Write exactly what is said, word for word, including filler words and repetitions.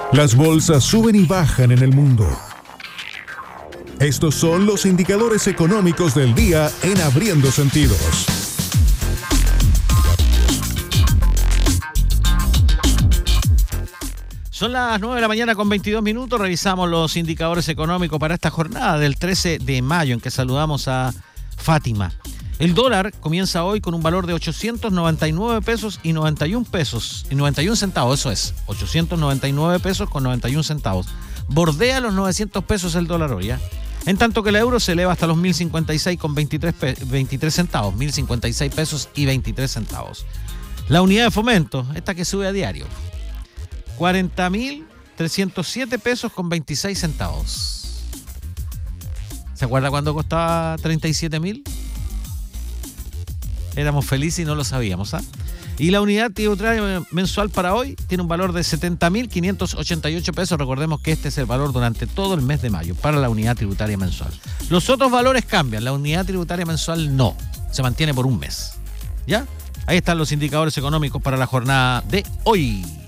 Las bolsas suben y bajan en el mundo. Estos son los indicadores económicos del día en Abriendo Sentidos. Son las nueve de la mañana con veintidós minutos. Revisamos los indicadores económicos para esta jornada del trece de mayo, en que saludamos a Fátima. El dólar comienza hoy con un valor de ochocientos noventa y nueve pesos y noventa y uno pesos y noventa y uno centavos, eso es, ochocientos noventa y nueve pesos con noventa y uno centavos. Bordea los novecientos pesos el dólar hoy, ¿ya? En tanto que el euro se eleva hasta los mil cincuenta y seis con veintitrés centavos, mil cincuenta y seis pesos y veintitrés centavos. La unidad de fomento, esta que sube a diario, cuarenta mil trescientos siete pesos con veintiséis centavos. ¿Se acuerda cuando costaba treinta y siete mil? Éramos felices y no lo sabíamos, ¿ah? Y la unidad tributaria mensual para hoy tiene un valor de setenta mil quinientos ochenta y ocho pesos. Recordemos que este es el valor durante todo el mes de mayo para la unidad tributaria mensual. Los otros valores cambian, la unidad tributaria mensual no, se mantiene por un mes. ¿Ya? Ahí están los indicadores económicos para la jornada de hoy.